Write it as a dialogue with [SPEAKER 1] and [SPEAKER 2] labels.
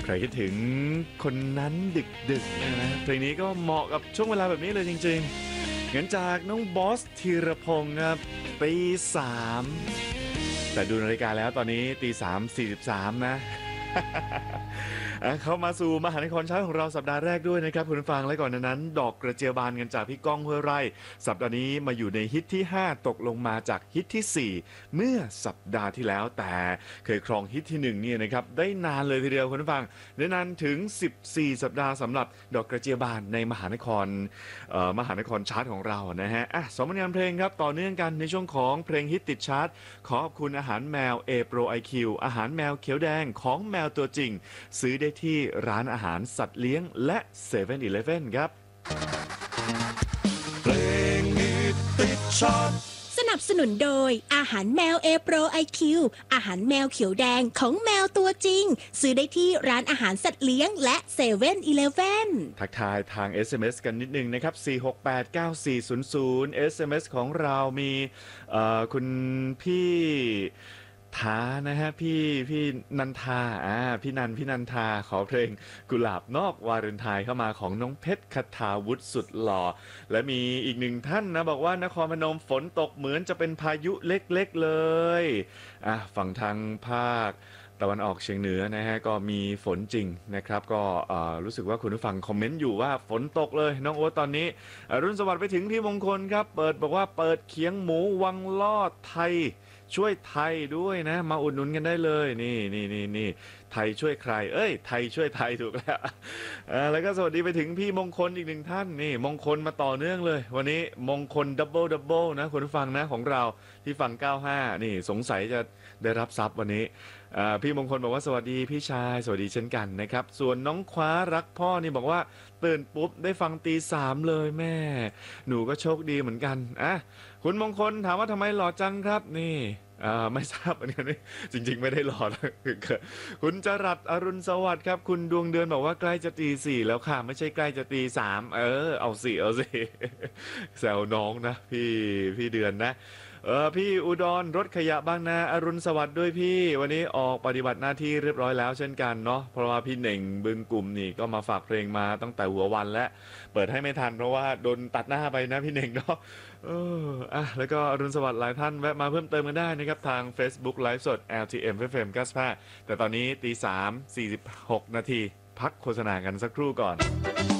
[SPEAKER 1] ครคิดถึงคนนั้นดึกนะเพลงนี้ก็เหมาะกับช่วงเวลาแบบนี้เลยจริงๆงั้นจากน้องบอสธีรพงศ์ครับตีสามแต่ดูนาฬิกาแล้วตอนนี้ตี3:43นะ เข้ามาสู่มหานครเช้าของเราสัปดาห์แรกด้วยนะครับคุณผู้ฟังและก่อนนั้นดอกกระเจียวบานกันจากพี่ก้องห้วยไร่สัปดาห์นี้มาอยู่ในฮิตที่5ตกลงมาจากฮิตที่4เมื่อสัปดาห์ที่แล้วแต่เคยครองฮิตที่1เนี่ยนะครับได้นานเลยทีเดียวคุณผู้ฟังได้นานถึง14สัปดาห์สำหรับดอกกระเจียวบานในมหานครชาร์ตของเรานะฮะสองผลงานเพลงครับต่อเนื่องกันในช่วงของเพลงฮิตติดชาร์ตขอบคุณอาหารแมว A Pro IQ อาหารแมวเขียวแดงของแมวตัวจริงซื้อได้ที่ร้านอาหารสัตว์เลี้ยงและ 7-Eleven ครับเพลงฮิตติดชาร์ต
[SPEAKER 2] สนับสนุนโดยอาหารแมว A Pro IQ อาหารแมวเขียวแดงของแมวตัวจริงซื้อได้ที่ร้านอาหารสัตว์เลี้ยงและ 7-Eleven
[SPEAKER 1] ทักทายทาง SMS กันนิดนึงนะครับ4689400 SMS ของเรามีคุณพี่ทานะฮะพี่นันทาพี่นันทาขอเพลงกุหลาบนอกวาเลนไทน์เข้ามาของน้องเพชรคทาวุฒิสุดหล่อและมีอีกหนึ่งท่านนะบอกว่านครพนมฝนตกเหมือนจะเป็นพายุเล็กๆเลยฝั่งทางภาคตะวันออกเฉียงเหนือนะฮะก็มีฝนจริงนะครับก็รู้สึกว่าคุณผู้ฟังคอมเมนต์อยู่ว่าฝนตกเลยน้องโอ๊ตตอนนี้รุ่นสวัสดิ์ไปถึงพี่มงคลครับบอกว่าเปิดเคียงหมูวังลอดไทยช่วยไทยด้วยนะมาอุดหนุนกันได้เลยนี่ไทยช่วยใครไทยช่วยไทยถูกแล้วแล้วก็สวัสดีไปถึงพี่มงคลอีกหนึ่งท่านนี่มงคลมาต่อเนื่องเลยวันนี้มงคลดับเบิลนะคุณผู้ฟังนะของเราที่ฟัง95นี่สงสัยจะได้รับทรัพย์วันนี้พี่มงคลบอกว่าสวัสดีพี่ชายสวัสดีเช่นกันนะครับส่วนน้องคว้ารักพ่อนี่บอกว่าตื่นปุ๊บได้ฟังตี3เลยแม่หนูก็โชคดีเหมือนกันคุณมงคลถามว่าทำไมหล่อจังครับนี่ไม่ทราบเหมือนกันนี่จริงๆไม่ได้หล่อนะคุณจรัสอรุณสวัสดิ์ครับคุณดวงเดือนบอกว่าใกล้จะตี4แล้วค่ะไม่ใช่ใกล้จะตี3เอาสิแซวน้องนะพี่เดือนนะพี่อุดรรถขยะบางนาอรุณสวัสดิ์ด้วยพี่วันนี้ออกปฏิบัติหน้าที่เรียบร้อยแล้วเช่นกันเนาะเพราะว่าพี่เหน่งบึงกลุ่มนี่ก็มาฝากเพลงมาตั้งแต่หัววันและเปิดให้ไม่ทันเพราะว่าโดนตัดหน้าไปนะพี่เหน่งเนาะแล้วก็อรุณสวัสดิ์หลายท่านแวะมาเพิ่มเติมกันได้นะครับทาง Facebook Live สด LTM FM 95แต่ตอนนี้ตี3:46 นาทีพักโฆษณากันสักครู่ก่อน